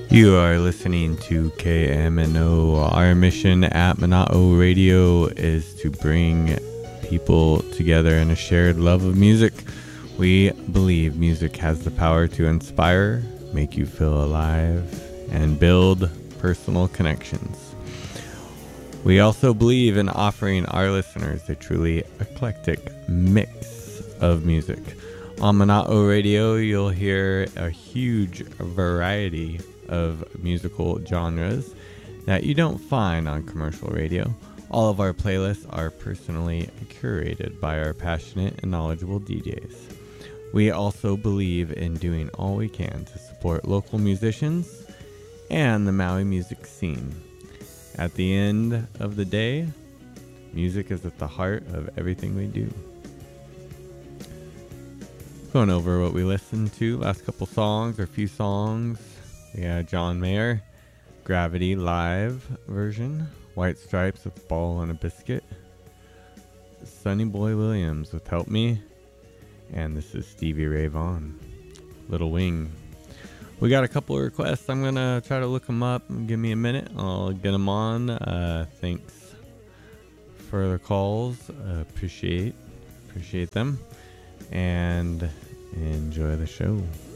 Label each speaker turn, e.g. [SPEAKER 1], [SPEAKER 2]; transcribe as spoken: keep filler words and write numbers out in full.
[SPEAKER 1] You are listening to K M N O. Our mission at Mana'o Radio is to bring people together in a shared love of music. We believe music has the power to inspire, make you feel alive, and build personal connections. We also believe in offering our listeners a truly eclectic mix of music. On Mana'o Radio, you'll hear a huge variety of musical genres that you don't find on commercial radio. All of our playlists are personally curated by our passionate and knowledgeable D Js. We also believe in doing all we can to support local musicians and the Maui music scene. At the end of the day, music is at the heart of everything we do. Going over what we listened to, last couple songs or few songs. Yeah, John Mayer, Gravity Live version, White Stripes with Ball and a Biscuit, Sonny Boy Williams with Help Me, and this is Stevie Ray Vaughan, Little Wing. We got a couple of requests. I'm going to try to look them up. Give me a minute. I'll get them on. Uh, thanks for the calls. Uh, appreciate, appreciate them. And enjoy the show.